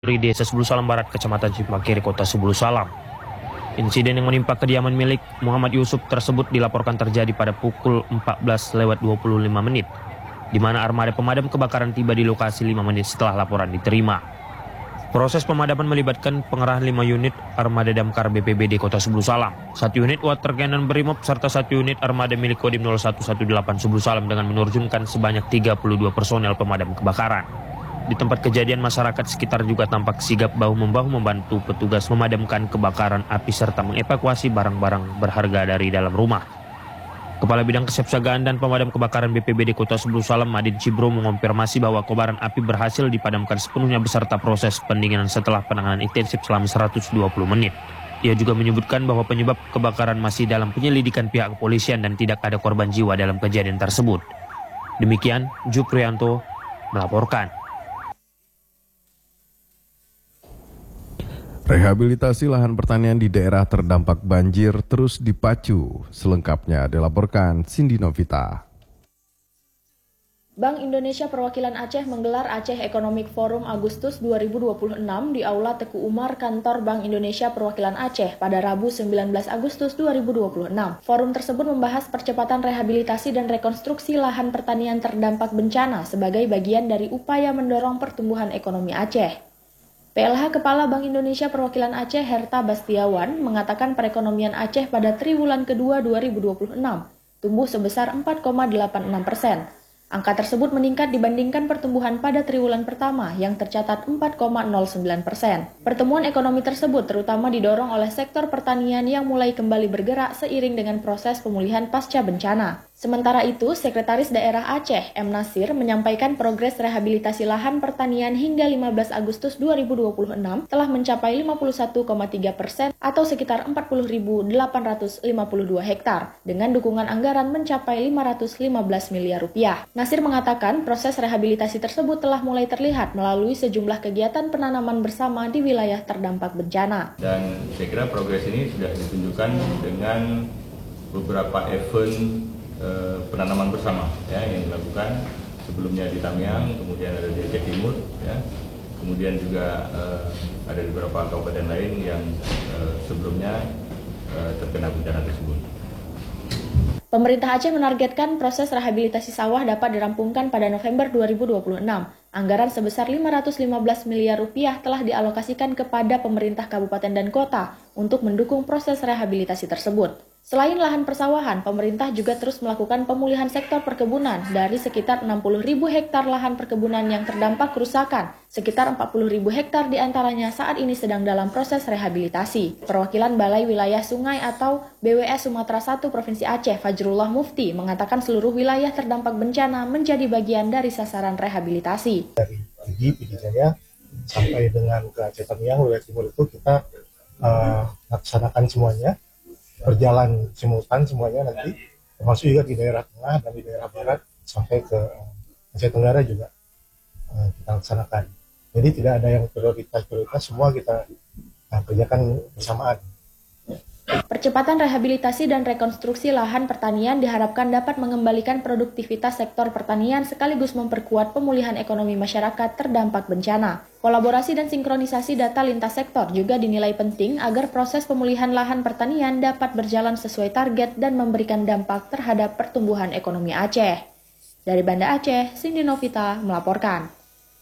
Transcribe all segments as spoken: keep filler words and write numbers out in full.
di Desa Sebulu Salam Barat, Kecamatan Cipakiri, Kota Sebulu Salam. Insiden yang menimpa kediaman milik Muhammad Yusuf tersebut dilaporkan terjadi pada pukul empat belas lewat dua puluh lima menit, di mana armada pemadam kebakaran tiba di lokasi lima menit setelah laporan diterima. Proses pemadaman melibatkan pengerahan lima unit armada damkar B P B D Kota Sebulu Salam, satu unit water cannon Brimob, serta satu unit armada milik Kodim nol satu satu delapan Sebulu Salam dengan menerjunkan sebanyak tiga puluh dua personel pemadam kebakaran. Di tempat kejadian, masyarakat sekitar juga tampak sigap bahu-membahu membantu petugas memadamkan kebakaran api serta mengevakuasi barang-barang berharga dari dalam rumah. Kepala Bidang Kesiapsiagaan dan Pemadam Kebakaran B P B D Kota Sebulu Salam, Madin Cibro, mengonfirmasi bahwa kobaran api berhasil dipadamkan sepenuhnya beserta proses pendinginan setelah penanganan intensif selama seratus dua puluh menit. Ia juga menyebutkan bahwa penyebab kebakaran masih dalam penyelidikan pihak kepolisian dan tidak ada korban jiwa dalam kejadian tersebut. Demikian, Juprianto melaporkan. Rehabilitasi lahan pertanian di daerah terdampak banjir terus dipacu. Selengkapnya dilaporkan Cindy Novita. Bank Indonesia Perwakilan Aceh menggelar Aceh Economic Forum Agustus dua ribu dua puluh enam di Aula Teku Umar Kantor Bank Indonesia Perwakilan Aceh pada Rabu sembilan belas Agustus dua ribu dua puluh enam. Forum tersebut membahas percepatan rehabilitasi dan rekonstruksi lahan pertanian terdampak bencana sebagai bagian dari upaya mendorong pertumbuhan ekonomi Aceh. P L H Kepala Bank Indonesia Perwakilan Aceh Herta Bastiawan mengatakan perekonomian Aceh pada triwulan kedua dua ribu dua puluh enam tumbuh sebesar empat koma delapan enam persen. Angka tersebut meningkat dibandingkan pertumbuhan pada triwulan pertama yang tercatat empat koma nol sembilan persen. Pertumbuhan ekonomi tersebut terutama didorong oleh sektor pertanian yang mulai kembali bergerak seiring dengan proses pemulihan pasca bencana. Sementara itu, Sekretaris Daerah Aceh, M. Nasir, menyampaikan progres rehabilitasi lahan pertanian hingga lima belas Agustus dua ribu dua puluh enam telah mencapai lima puluh satu koma tiga persen atau sekitar empat puluh ribu delapan ratus lima puluh dua hektar, dengan dukungan anggaran mencapai lima ratus lima belas miliar rupiah. Nasir mengatakan proses rehabilitasi tersebut telah mulai terlihat melalui sejumlah kegiatan penanaman bersama di wilayah terdampak bencana. Dan saya kira progres ini sudah ditunjukkan dengan beberapa event penanaman bersama ya yang dilakukan sebelumnya di Tamiang, kemudian ada di Aceh Timur ya, kemudian juga uh, ada di beberapa kabupaten lain yang uh, sebelumnya uh, terkena bencana tersebut. Pemerintah Aceh menargetkan proses rehabilitasi sawah dapat dirampungkan pada November dua ribu dua puluh enam. Anggaran sebesar lima ratus lima belas miliar rupiah telah dialokasikan kepada pemerintah kabupaten dan kota untuk mendukung proses rehabilitasi tersebut. Selain lahan persawahan, pemerintah juga terus melakukan pemulihan sektor perkebunan dari sekitar enam puluh ribu hektar lahan perkebunan yang terdampak kerusakan. Sekitar empat puluh ribu hektar diantaranya saat ini sedang dalam proses rehabilitasi. Perwakilan Balai Wilayah Sungai atau B W S Sumatera satu Provinsi Aceh, Fajrullah Mufti, mengatakan seluruh wilayah terdampak bencana menjadi bagian dari sasaran rehabilitasi. Dari Pidi, Pidi Jaya, sampai dengan ke Aceh Tamiang, wilayah timur itu kita uh, laksanakan semuanya, berjalan simultan semuanya nanti, termasuk juga di daerah tengah dan di daerah barat, sampai ke Aceh Tenggara juga uh, kita laksanakan. Jadi tidak ada yang prioritas-prioritas, semua kita uh, kerjakan bersamaan. Percepatan rehabilitasi dan rekonstruksi lahan pertanian diharapkan dapat mengembalikan produktivitas sektor pertanian sekaligus memperkuat pemulihan ekonomi masyarakat terdampak bencana. Kolaborasi dan sinkronisasi data lintas sektor juga dinilai penting agar proses pemulihan lahan pertanian dapat berjalan sesuai target dan memberikan dampak terhadap pertumbuhan ekonomi Aceh. Dari Banda Aceh, Cindy Novita melaporkan.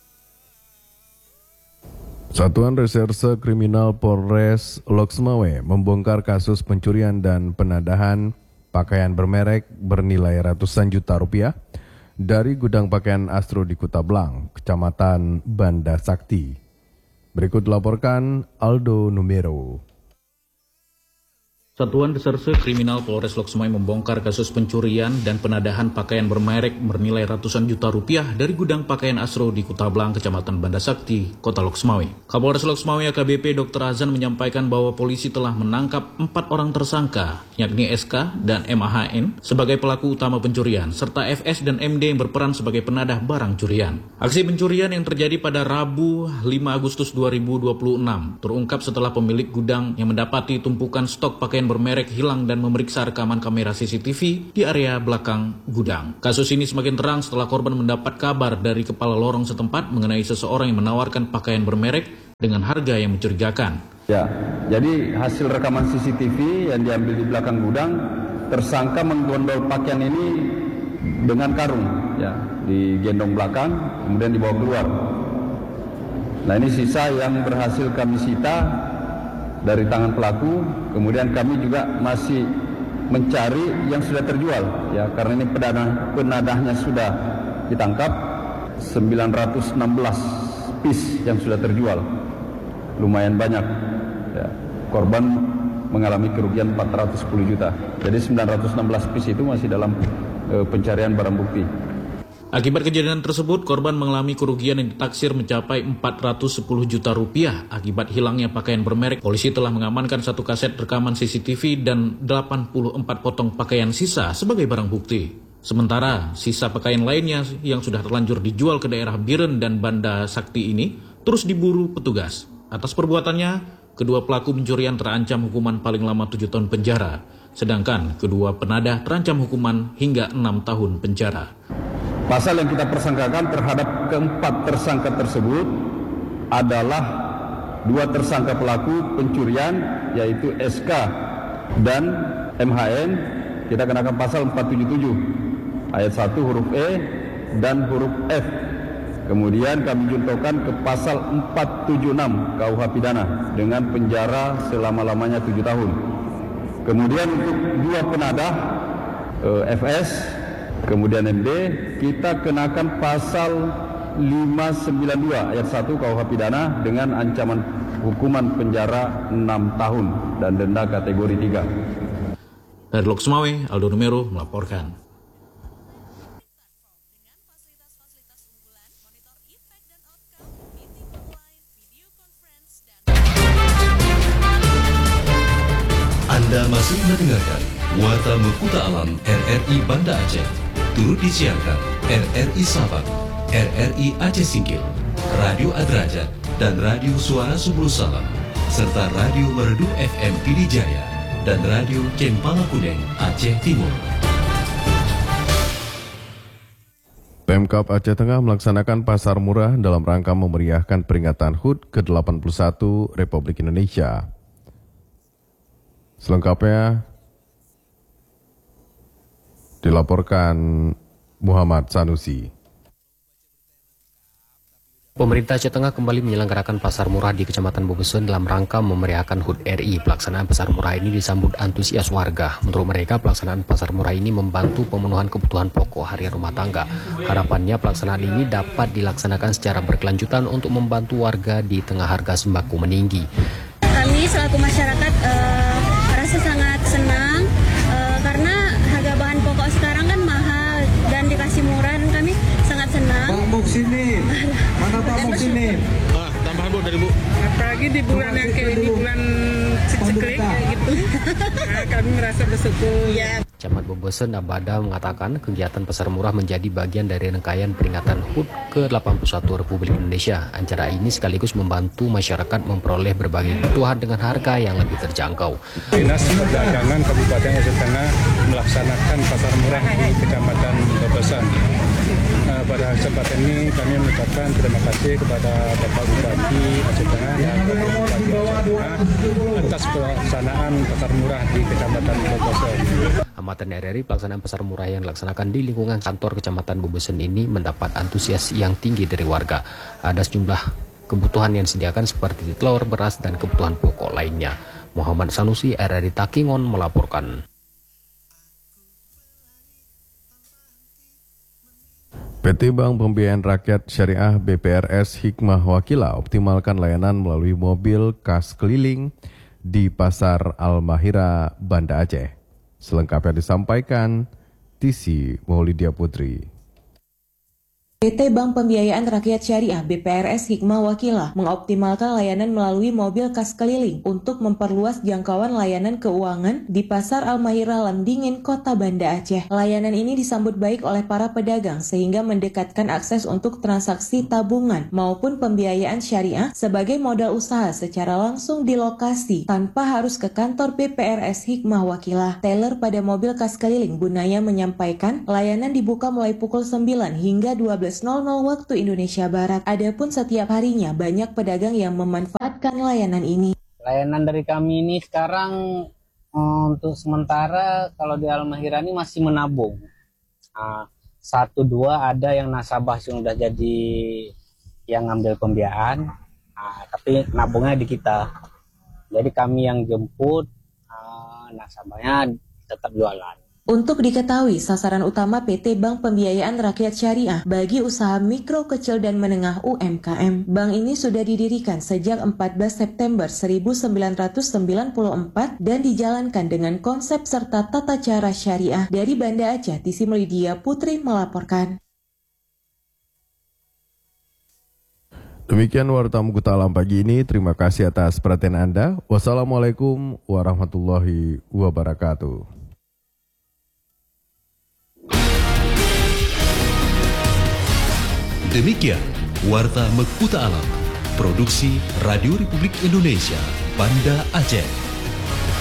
Satuan Reserse Kriminal Polres Loksmawe membongkar kasus pencurian dan penadahan pakaian bermerek bernilai ratusan juta rupiah dari gudang pakaian Astro di Kuta Blang, Kecamatan Banda Sakti. Berikut dilaporkan Aldo Numero. Satuan Reserse Kriminal Polres Loksmawe membongkar kasus pencurian dan penadahan pakaian bermerek bernilai ratusan juta rupiah dari gudang pakaian Astro di Kuta Blang, Kecamatan Banda Sakti, Kota Loksmawe. Kapolres Loksmawe A K B P Dokter Azan menyampaikan bahwa polisi telah menangkap empat orang tersangka, yakni S K dan M A H N sebagai pelaku utama pencurian, serta F S dan M D yang berperan sebagai penadah barang curian. Aksi pencurian yang terjadi pada Rabu lima Agustus dua ribu dua puluh enam terungkap setelah pemilik gudang yang mendapati tumpukan stok pakaian bermerek hilang dan memeriksa rekaman kamera C C T V di area belakang gudang. Kasus ini semakin terang setelah korban mendapat kabar dari kepala lorong setempat mengenai seseorang yang menawarkan pakaian bermerek dengan harga yang mencurigakan. Ya, jadi hasil rekaman C C T V yang diambil di belakang gudang, tersangka menggondol pakaian ini dengan karung, ya, digendong belakang, kemudian dibawa keluar. Nah, ini sisa yang berhasil kami sita dari tangan pelaku. Kemudian kami juga masih mencari yang sudah terjual, ya, karena ini penadah, penadahnya sudah ditangkap, sembilan ratus enam belas piece yang sudah terjual, lumayan banyak. Ya, korban mengalami kerugian empat ratus sepuluh juta. Jadi sembilan ratus enam belas piece itu masih dalam e, pencarian barang bukti. Akibat kejadian tersebut, korban mengalami kerugian yang ditaksir mencapai empat ratus sepuluh juta rupiah akibat hilangnya pakaian bermerek. Polisi telah mengamankan satu kaset rekaman C C T V dan delapan puluh empat potong pakaian sisa sebagai barang bukti. Sementara sisa pakaian lainnya yang sudah terlanjur dijual ke daerah Biren dan Banda Sakti ini terus diburu petugas. Atas perbuatannya, kedua pelaku pencurian terancam hukuman paling lama tujuh tahun penjara, sedangkan kedua penadah terancam hukuman hingga enam tahun penjara. Pasal yang kita persangkakan terhadap keempat tersangka tersebut adalah dua tersangka pelaku pencurian, yaitu S K dan M H N. Kita kenakan pasal empat tujuh tujuh ayat satu huruf E dan huruf F. Kemudian kami juntokan ke pasal empat tujuh enam K U H pidana dengan penjara selama-lamanya tujuh tahun. Kemudian untuk dua penadah F S kemudian M D, kita kenakan pasal lima sembilan dua ayat satu K U H pidana dengan ancaman hukuman penjara enam tahun dan denda kategori tiga. Dari Loksmawe, Aldo Numero melaporkan. Anda masih mendengarkan Warta Mekuta Alam R R I Banda Aceh. Turut disiarkan R R I Sabang, R R I Aceh Singkil, Radio Adrajat, dan Radio Suara Subulu Salam, serta Radio Merdu F M Pidijaya dan Radio Cempala Kudeng Aceh Timur. Pemkab Aceh Tengah melaksanakan pasar murah dalam rangka memeriahkan peringatan H U D ke delapan puluh satu Republik Indonesia. Selengkapnya dilaporkan Muhammad Sanusi. Pemerintah Aceh Tengah kembali menyelenggarakan pasar murah di Kecamatan Bobesen dalam rangka memeriahkan H U D R I. Pelaksanaan pasar murah ini disambut antusias warga. Menurut mereka, pelaksanaan pasar murah ini membantu pemenuhan kebutuhan pokok harian rumah tangga. Harapannya pelaksanaan ini dapat dilaksanakan secara berkelanjutan untuk membantu warga di tengah harga sembako meninggi. Kami selaku masyarakat uh, rasa sangat senang uh, karena harga bahan pokok sekarang kan mahal dan dikasih murah, dan kami sangat senang. Pak Muk sini, mana Pak Muk sini? Ah, tambahan Bu dari Bu. Apalagi di bulan yang kayak di bulan ceklik kayak gitu. Nah, kami merasa bersyukur. Ya. Camat Bobesen Abada mengatakan kegiatan pasar murah menjadi bagian dari rangkaian peringatan H U D ke delapan puluh satu Republik Indonesia. Acara ini sekaligus membantu masyarakat memperoleh berbagai kebutuhan dengan harga yang lebih terjangkau. Dinas Perdagangan Kabupaten Aceh Tengah melaksanakan pasar murah di Kecamatan Bobesen. Nah, pada kesempatan ini kami mengucapkan terima kasih kepada Bapak Bupati Aceh Tengah dan Bapak Bupati Aceh Tengah atas pelaksanaan pasar murah di Kecamatan Bobesen. Amatan R R I, pelaksanaan pasar murah yang dilaksanakan di lingkungan kantor Kecamatan Bobesen ini mendapat antusias yang tinggi dari warga. Ada sejumlah kebutuhan yang disediakan seperti telur, beras, dan kebutuhan pokok lainnya. Muhammad Sanusi, R R I Takingon melaporkan. P T Bank Pembiayaan Rakyat Syariah B P R S Hikmah Wakilah optimalkan layanan melalui mobil kas keliling di Pasar Al-Mahira, Banda Aceh. Selengkapnya disampaikan Tisi Maulidia Putri. P T Bank Pembiayaan Rakyat Syariah B P R S Hikmah Wakilah mengoptimalkan layanan melalui mobil kas keliling untuk memperluas jangkauan layanan keuangan di Pasar Al-Mahira Lamdingin, Kota Banda Aceh. Layanan ini disambut baik oleh para pedagang sehingga mendekatkan akses untuk transaksi tabungan maupun pembiayaan syariah sebagai modal usaha secara langsung di lokasi tanpa harus ke kantor B P R S Hikmah Wakilah. Teller pada mobil kas keliling Bunaya menyampaikan layanan dibuka mulai pukul sembilan hingga dua belas belas waktu Indonesia Barat. Adapun setiap harinya banyak pedagang yang memanfaatkan layanan ini. Layanan dari kami ini sekarang untuk sementara kalau di Al-Mahira ini masih menabung. Nah, satu dua ada yang nasabah sudah jadi yang ngambil pembiayaan, nah, tapi nabungnya di kita. Jadi kami yang jemput, nah, nasabahnya tetap jualan. Untuk diketahui, sasaran utama P T Bank Pembiayaan Rakyat Syariah bagi usaha mikro, kecil, dan menengah U M K M. Bank ini sudah didirikan sejak empat belas September seribu sembilan ratus sembilan puluh empat dan dijalankan dengan konsep serta tata cara syariah. Dari Banda Aceh, Tisi Melidia Putri melaporkan. Demikian Warta Mukuta Alam pagi ini. Terima kasih atas perhatian Anda. Wassalamualaikum warahmatullahi wabarakatuh. Demikian Warta Mekuta Alam, produksi Radio Republik Indonesia, Banda Aceh.